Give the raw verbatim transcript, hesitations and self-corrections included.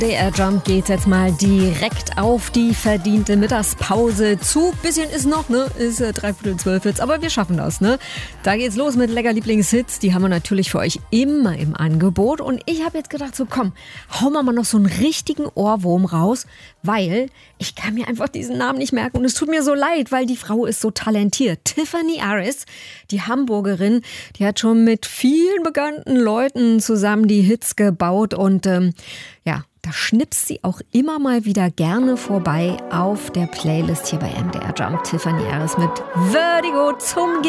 D R Jump geht jetzt mal direkt auf die verdiente Mittagspause zu. Bisschen ist noch, ne? Ist äh, dreiviertel zwölf jetzt, aber wir schaffen das, ne? Da geht's los mit lecker Lieblingshits. Die haben wir natürlich für euch immer im Angebot. Und ich habe jetzt gedacht, so komm, hauen wir mal noch so einen richtigen Ohrwurm raus, weil ich kann mir einfach diesen Namen nicht merken. Und es tut mir so leid, weil die Frau ist so talentiert. Tiffany Aris, die Hamburgerin, die hat schon mit vielen bekannten Leuten zusammen die Hits gebaut. Und ähm, ja, da schnipst sie auch immer mal wieder gerne vorbei auf der Playlist hier bei M D R Jump. Tiffany Aris mit Vertigo zum